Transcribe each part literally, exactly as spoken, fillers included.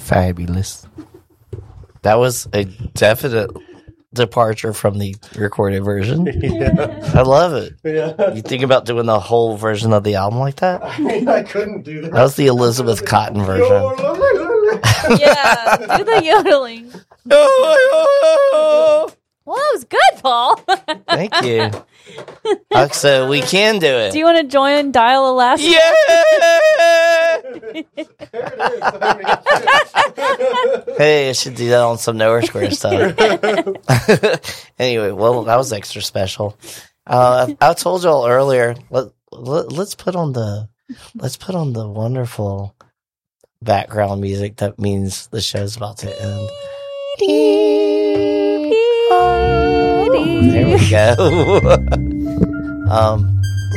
Fabulous. That was a definite departure from the recorded version. Yeah. I love it. Yeah. You think about doing the whole version of the album like that? I mean, I couldn't do that. That was the Elizabeth Cotton version. Yeah, do the yodeling. Well, that was good, Paul. Thank you. Uh, so we can do it. Do you want to join Dial Alaska? Yeah! Hey, I should do that on some Nowhere Square stuff. Anyway, well, that was extra special. Uh, I, I told y'all earlier. Let, let, let's put on the let's put on the wonderful background music that means the show's about to end. There we go. um.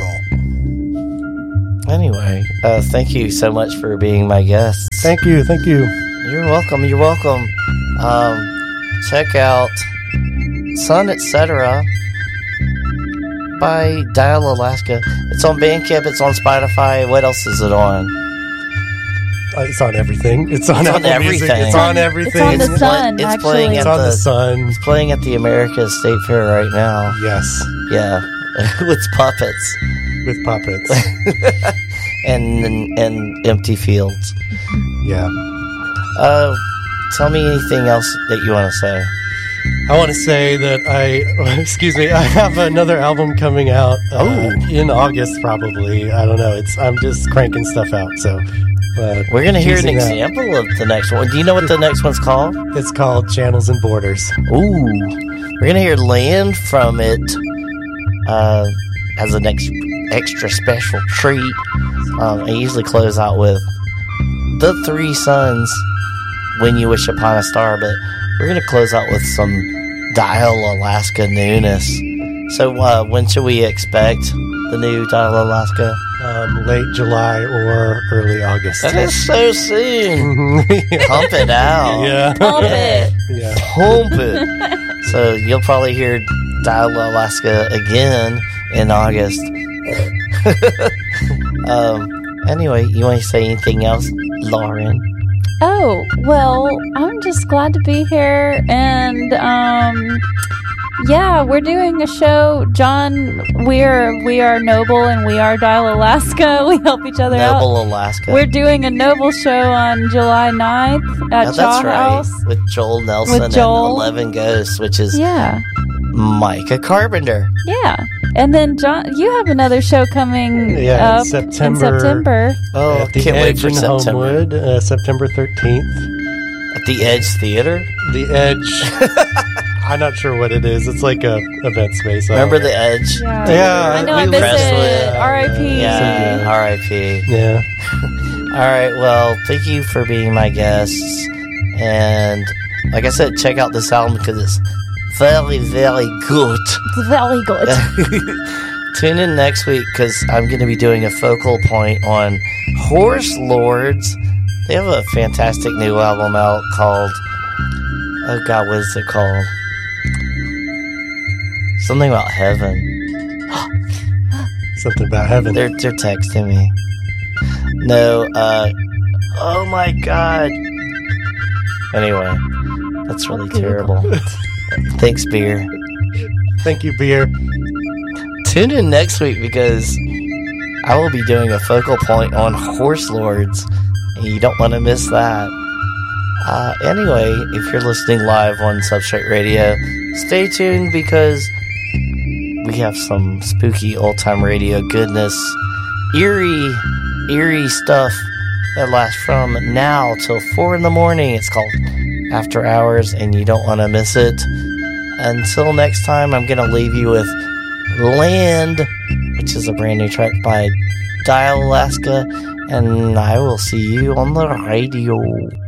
Anyway, uh, thank you so much for being my guest. Thank you, thank you. You're welcome. You're welcome. Um, check out Sun Etc. by Dial Alaska. It's on Bandcamp. It's on Spotify. What else is it on? Uh, it's on everything. It's on, It's on Apple everything. Music. It's on everything. It's on the Sun, It's actually. playing It's at on the the Sun. It's playing at the America State Fair right now. Yes, Yeah, with puppets with puppets. and, and and empty fields. Yeah. Uh, tell me anything else that you want to say. I want to say that I, excuse me, I have another album coming out uh, Oh. in August probably. I don't know. It's I'm just cranking stuff out. So uh, We're gonna hear an teasing that. example of the next one. Do you know what the next one's called? It's called Channels and Borders. Ooh, we're gonna hear Land from it uh, as an ex- extra special treat. Um, I usually close out with The Three Suns, When You Wish Upon a Star, but we're gonna close out with some Dial Alaska newness. So, uh, when should we expect the new Dial Alaska? Um, late July or early August. That is so soon. yeah. Pump it out. Yeah. Pump it. Yeah. Pump it. So you'll probably hear Dial Alaska again in August. um. Anyway, you want to say anything else, Lauren? Oh, well, I'm just glad to be here. And, um, yeah, we're doing a show. John, we are, we are Noble and we are Dial Alaska. We help each other out. Noble Alaska. We're doing a Noble show on July ninth at Oh, Shaw that's right. House. With Joel Nelson With Joel. and Eleven Ghosts, which is Yeah, Micah Carpenter. yeah. And then, John, you have another show coming Yeah, in up September. in September. Oh, At the can't wait Edge for in September. Homewood, uh, September thirteenth. At the Edge Theater. The Edge. I'm not sure what it is. It's like a event space. I Remember don't the Edge? Yeah, Yeah, I know. I we visit. Crestwood. R I P Yeah, R I P. know. Yeah. All right, well, thank you for being my guests. And like I said, check out this album because it's very, very good. Very good. Tune in next week because I'm going to be doing a focal point on Horse Lords. They have a fantastic new album out called, oh God, what is it called? Something about heaven. Something about heaven. They're, they're texting me. No, uh, oh my God. Anyway, that's really terrible. Thanks, beer. Thank you, beer. Tune in next week because I will be doing a focal point on Horse Lords, and you don't want to miss that. Uh, anyway, if you're listening live on Substrate Radio, stay tuned because we have some spooky old-time radio goodness, eerie, eerie stuff that lasts from now till four in the morning. It's called After Hours, and you don't want to miss it. Until next time, I'm going to leave you with Land, which is a brand new track by Dial Alaska, and I will see you on the radio.